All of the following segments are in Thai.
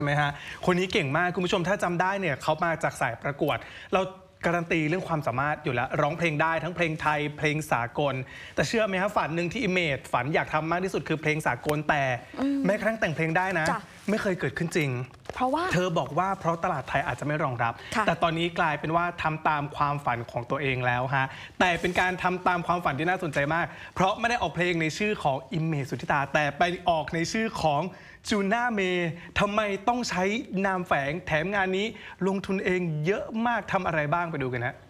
ไหมฮะคนนี้เก่งมากคุณผู้ชมถ้าจำได้เนี่ยเขามาจากสายประกวดเราการันตีเรื่องความสามารถอยู่แล้วร้องเพลงได้ทั้งเพลงไทยเพลงสากลแต่เชื่อไหมครับฝันหนึ่งที่อิเมจฝันอยากทำมากที่สุดคือเพลงสากลแต่แม้กระทั่งแต่งเพลงได้นะไม่เคยเกิดขึ้นจริงเพราะว่าเธอบอกว่าเพราะตลาดไทยอาจจะไม่รองรับแต่ตอนนี้กลายเป็นว่าทำตามความฝันของตัวเองแล้วฮะแต่เป็นการทำตามความฝันที่น่าสนใจมากเพราะไม่ได้ออกเพลงในชื่อของอิเมจสุทธิตาแต่ไปออกในชื่อของจูน่าเมย์ทำไมต้องใช้นามแฝงแถมงานนี้ลงทุนเองเยอะมากทำอะไรบ้างไปดูกันฮะ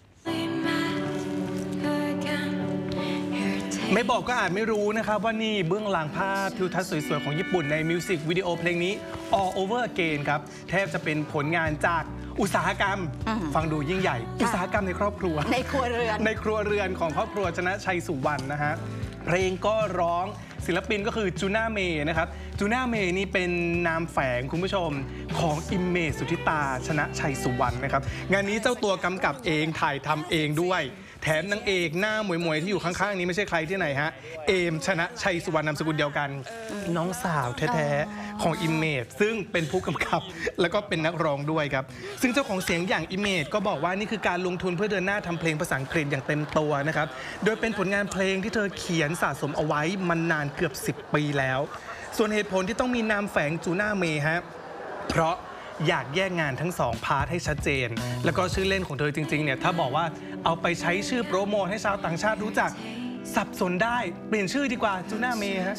ไม่บอกก็อาจไม่รู้นะครับว่านี่เบื้องหลังภาพทิวทัศน์สวยๆของญี่ปุ่นในมิวสิกวิดีโอเพลงนี้ All Over Again ครับแทบจะเป็นผลงานจากอุตสาหกรรมฟังดูยิ่งใหญ่อุตสาหกรรมในครอบครัวในครัวเรือนในครัวเรือนของครอบครัวชนะชัยสุวรรณนะฮะเพลงก็ร้องศิลปินก็คือจูน่าเมย์นะครับจูน่าเมย์นี่เป็นนามแฝงคุณผู้ชมของอิมเมจสุทธิตาชนะชัยสุวรรณนะครับงานนี้เจ้าตัวกำกับเองถ่ายทำเองด้วยแถมนางเอกหน้าหมวยๆที่อยู่ข้างๆนี้ไม่ใช่ใครที่ไหนฮะเอมชนะชัยสุวรรณนามสกุลเดียวกันน้องสาวแท้ๆของอิมเมจซึ่งเป็นผู้กำกับแล้วก็เป็นนักร้องด้วยครับซึ่งเจ้าของเสียงอย่างอิมเมจก็บอกว่านี่คือการลงทุนเพื่อเดินหน้าทำเพลงภาษาอังกฤษอย่างเต็มตัวนะครับโดยเป็นผลงานเพลงที่เธอเขียนสะสมเอาไว้มันนานเกือบ10 ปีแล้วส่วนเหตุผลที่ต้องมีนามแฝงจูน่าเมย์ฮะเพราะอยากแยกงานทั้ง2พาร์ทให้ชัดเจนแล้วก็ชื่อเล่นของเธอจริงๆเนี่ยถ้าบอกว่าเอาไปใช้ชื่อโปรโมทให้ชาวต่างชาติรู้จักสับสนได้เปลี่ยนชื่อดีกว่าจูน่าเมย์ฮะ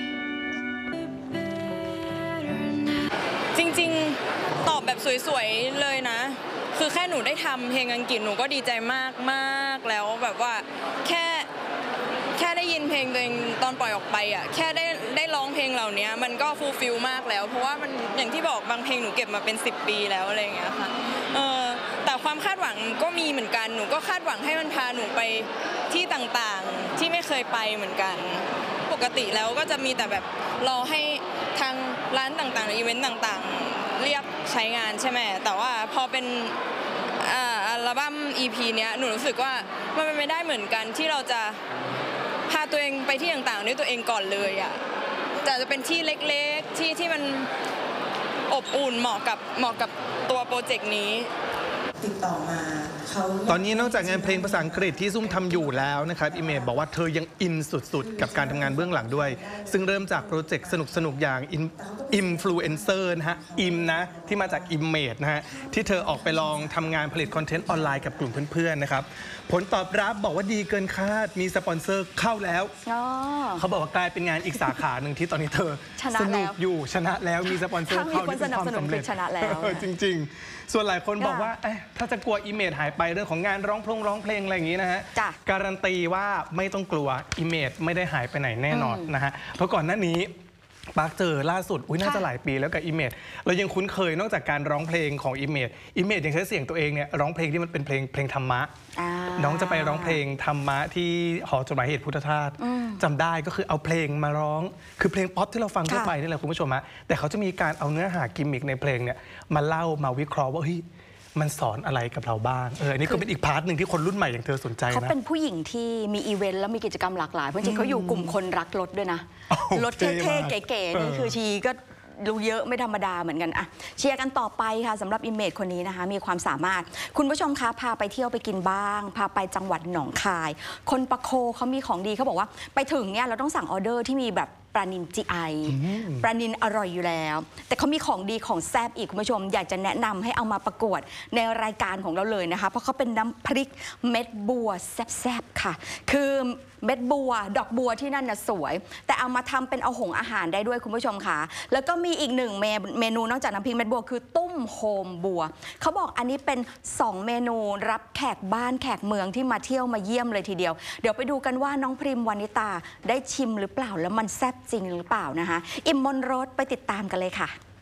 จริงๆตอบแบบสวยๆเลยนะคือแค่หนูได้ทำเพลงอังกฤษหนูก็ดีใจมากๆแล้วแบบว่าแค่ได้ยินเพลงตัวเองตอนปล่อยออกไปอ่ะแค่ได้ร้องเพลงเหล่านี้มันก็ฟูลฟิลมากแล้วเพราะว่ามันอย่างที่บอกบางเพลงหนูเก็บมาเป็น10 ปีแล้วอะไรอย่างเงี้ยค่ะแต่ความคาดหวังก็มีเหมือนกันหนูก็คาดหวังให้มันพาหนูไปที่ต่างๆที่ไม่เคยไปเหมือนกันปกติแล้วก็จะมีแต่แบบรอให้ทางร้านต่างๆหรืออีเวนต์ต่างๆเรียกใช้งานใช่ไหมแต่ว่าพอเป็นอัลบั้ม EP เนี้ยหนูรู้สึกว่ามันเป็นไปได้เหมือนกันที่เราจะพาตัวเองไปที่ต่างๆด้วยตัวเองก่อนเลยอ่ะแต่จะเป็นที่เล็กๆที่มันอบอุ่นเหมาะกับตัวโปรเจกต์นี้ติดต่อมาตอนนี้นอกจากงานเพลงภาษาอังกฤษที่ซุ่มทำอยู่แล้วนะครับอิเมจบอกว่าเธอยังอินสุดๆกับการทำงานเบื้องหลังด้วยซึ่งเริ่มจากโปรเจกต์สนุกๆอย่างอินฟลูเอนเซอร์นะฮะนะที่มาจากอิมเมจนะฮะที่เธอออกไปลองทำงานผลิตคอนเทนต์ออนไลน์กับกลุ่มเพื่อนๆนะครับผลตอบรับบอกว่าดีเกินคาดมีสปอนเซอร์เข้าแล้วเขาบอกว่ากลายเป็นงานอีกสาขาหนึ่งที่ตอนนี้เธอสนุกอยู่ชนะแล้วมีสปอนเซอร์เข้าที่เป็นความสำเร็จชนะแล้วจริงๆส่วนหลายคนบอกว่าถ้าจะกลัวอิมเมจหายไปเรื่องของงานร้องเพลงอะไรอย่างนี้นะฮะการันตีว่าไม่ต้องกลัวอิมเมจไม่ได้หายไปไหนแน่นอนนะฮะเพราะก่อนหน้านี้ปาร์คเจอล่าสุดน่าจะหลายปีแล้วกับอิมเมจเรายังคุ้นเคยนอกจากการร้องเพลงของอิมเมจยังใช้เสียงตัวเองเนี่ยร้องเพลงที่มันเป็นเพลงธรรมะน้องจะไปร้องเพลงธรรมะที่หอจดหมายเหตุพุทธทาสจำได้ก็คือเอาเพลงมาร้องคือเพลงป๊อปที่เราฟังทั่วไปนี่แหละคุณผู้ชมฮะแต่เขาจะมีการเอาเนื้อหากิมมิคในเพลงเนี่ยมาเล่ามาวิเคราะห์ว่าเฮ้ยมันสอนอะไรกับเราบ้างอันนี้ก็เป็นอีกพาร์ทหนึ่งที่คนรุ่นใหม่อย่างเธอสนใจนะเขาเป็นผู้หญิงที่มีอีเวนต์แล้วมีกิจกรรมหลากหลายเพราะจริงเขาอยู่กลุ่มคนรักรถด้วยนะรถเท่ๆเก๋ๆนี่คือชีก็รู้เยอะไม่ธรรมดาเหมือนกันอะเชียร์กันต่อไปค่ะสำหรับอิมเมจคนนี้นะคะมีความสามารถคุณผู้ชมคะพาไปเที่ยวไปกินบ้างพาไปจังหวัดหนองคายคนปะโคเขามีของดีเขาบอกว่าไปถึงเนี่ยเราต้องสั่งออเดอร์ที่มีแบบปลานิล GI ปลานิลอร่อยอยู่แล้วแต่เขามีของดีของแซ่บอีกคุณผู้ชมอยากจะแนะนำให้เอามาประกวดในรายการของเราเลยนะคะเพราะเขาเป็นน้ำพริกเม็ดบัวแซ่บๆค่ะคือเม็ดบัวดอกบัวที่นั่นน่ะสวยแต่เอามาทำเป็นเอาหงอาหารได้ด้วยคุณผู้ชมค่ะแล้วก็มีอีกหนึ่งเมนูนอกจากน้ำพริกเม็ดบัวคือตุ้มโฮมบัวเขาบอกอันนี้เป็น2 เมนูรับแขกบ้านแขกเมืองที่มาเที่ยวมาเยี่ยมเลยทีเดียวเดี๋ยวไปดูกันว่าน้องพริมวานิตาได้ชิมหรือเปล่าแล้วมันแซ่บจริงหรือเปล่านะคะอิ่มมนรสไปติดตามกันเลยค่ะ